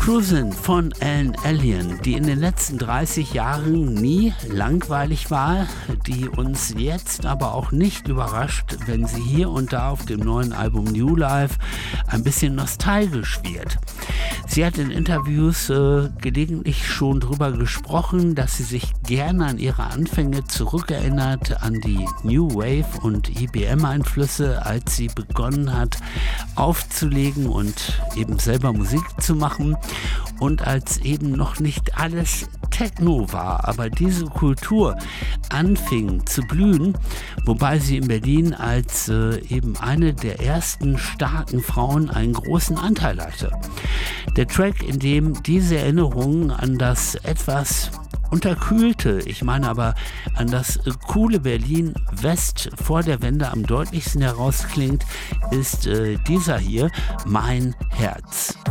Cruisin' von Ellen Allien, die in den letzten 30 Jahren nie langweilig war, die uns jetzt aber auch nicht überrascht, wenn sie hier und da auf dem neuen Album New Life ein bisschen nostalgisch wird. Sie hat in Interviews gelegentlich schon darüber gesprochen, dass sie sich gerne an ihre Anfänge zurückerinnert, an die New Wave und IBM-Einflüsse, als sie begonnen hat aufzulegen und eben selber Musik zu machen und als eben noch nicht alles Techno war, aber diese Kultur anfing zu blühen, wobei sie in Berlin als eben eine der ersten starken Frauen einen großen Anteil hatte. Der Track, in dem diese Erinnerungen an das etwas unterkühlte, ich meine aber an das coole Berlin West vor der Wende am deutlichsten herausklingt, ist dieser hier, Mein Herz.